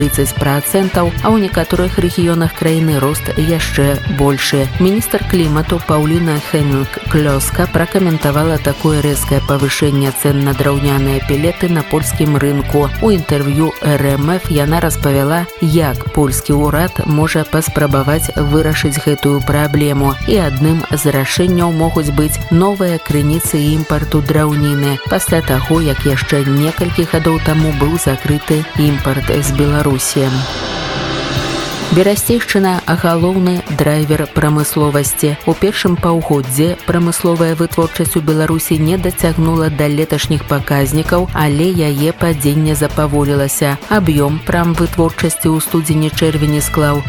30%, а ў некаторых рэгіёнах краіны рост яшчэ большы. Міністр клімату Паўліна Хенінг-Клёска пракаментавала такое рэзкае павышэнне цэн на драўняныя пелеты на польскім рынку. У інтэрв'ю РМФ яна распавяла, як польскі ўрад можа паспрабаваць вырашыць гэтую праблему. І адным з рашэнняў могуць быць новыя крыніцы імпарту драўніны пасля таго, як яшчэ некалькі гадоў таму быў закрыты імпарт з Беларусі. Берасцейшчына – галоўны драйвер прамысловасці. У першым паўгоддзі прамысловая вытворчасць у Беларусі не дацягнула да леташніх паказнікаў, але яе падзенне запаволілася. Аб'ём прамвытворчасці ў студзені-чэрвені склаў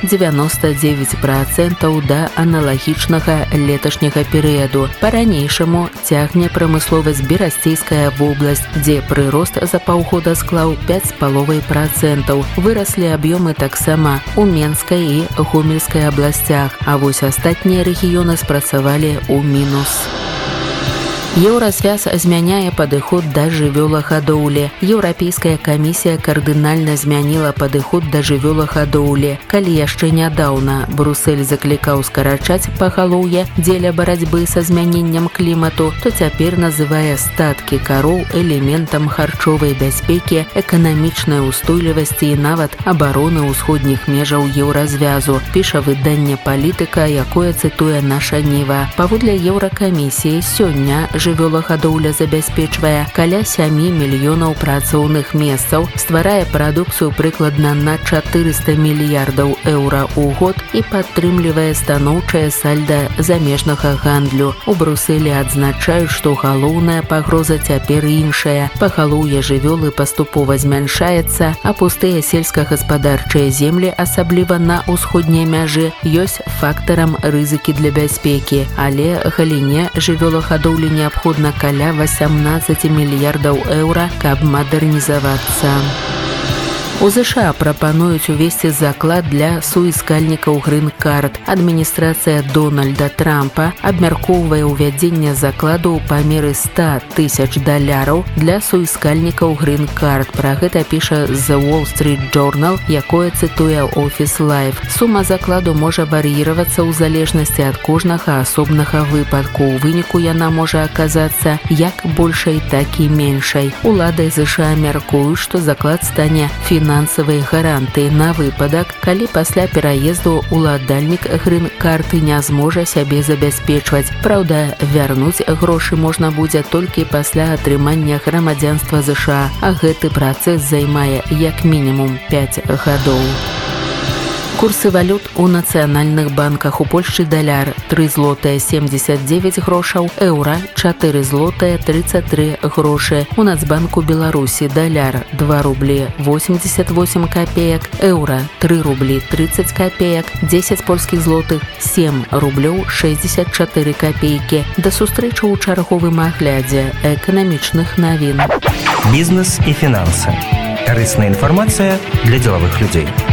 99% да аналагічнага леташняга перыяду. Па-ранейшаму цягне прамысловасць Берасцейская вобласць, дзе прырост за паўгода склаў 5,5%. Выраслі аб'ёмы таксама у і Гомельскай абласцях, а вось астатнія рэгіёны спрацавалі ў мінус. Еўрасвяз змяняе падыход да жывёлагадоўлі. Еўрапейская камісія кардынальна змяніла падыход да жывёлагадоўлі. Калі яшчэ нядаўна Брусэль заклікаў скарачаць пагалоўе дзеля барацьбы са змяненнем клімату, то цяпер называе статкі кароў элементам харчовай бяспекі, эканамічнай устойлівасці і нават абароны ўсходніх межаў еўразвязу, піша выданне «Палітыка», якое цытуе наша Ніва. Паводле Еўракамісіі сёння жывёлагадоўля забяспечвае каля 7 мільёнаў працоўных месцаў, стварае прадукцыю прыкладна на 400 мільярдаў еўра ў год і падтрымлівае станоўчае сальда замежнага гандлю. У Брусэлі адзначаюць, што галоўная пагроза цяпер іншая. Пагалоўе жывёлы паступова змяншаецца, а пустыя сельскагаспадарчыя землі, асабліва на ўсходняй мяжы, ёсць фактарам рызыкі для бяспекі, але галіне жывёлагадоўлі неабходна каля 18 мільярдаў еўра, каб мадэрнізавацца. У ЗША прапануюць увесці заклад для суіскальнікаў грын-карт. Адміністрацыя Дональда Трампа абмяркоўвае ўвядзенне закладу ў памеры $100,000 для суіскальнікаў грын-карт. Пра гэта піша The Wall Street Journal, якое цытуе Office Life. Сума закладу можа вар'іравацца ў залежнасці ад кожнага асобнага выпадку. У выніку яна можа аказацца як большай, так і меншай. Улады ЗША мяркуюць, што заклад стане фінансавай гарантыі на выпадак, калі пасля пераезду уладальнік грын-карты не зможа сябе забяспечваць. Праўда, вярнуць грошы можна будзе толькі пасля атрымання грамадзянства ЗША, а гэты працэс займае як мінімум 5 гадоў. Курсы валют у нацыянальных банках. У Польшчы даляр 3 злотыя 79 грошаў, еўра 4 злотыя 33 грошы. У Нацбанку Беларусі даляр 2 рублі 88 копеек, еўра 3 рублі 30 копеек, 10 польскіх злотых 7 рублёў 64 копейкі. Да сустрэчы ў чарговым аглядзе эканамічных навін. Бізнес і фінансы. Карысная інфармацыя для дзелавых людзей.